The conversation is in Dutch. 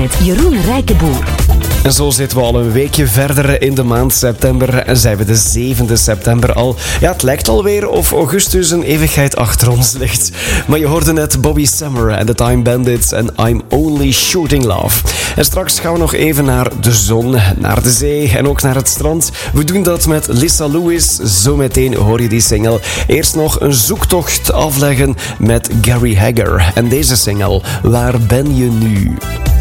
met Jeroen Rijkenboer. En zo zitten we al een weekje verder in de maand september en zijn we de 7e september al. Ja, het lijkt alweer of augustus een eeuwigheid achter ons ligt. Maar je hoorde net Bobby Summer en The Time Bandits en I'm Only Shooting Love. En straks gaan we nog even naar de zon, naar de zee en ook naar het strand. We doen dat met Lisa Lewis. Zometeen hoor je die single. Eerst nog een zoektocht afleggen met Gary Hagger. En deze single, Waar ben je nu?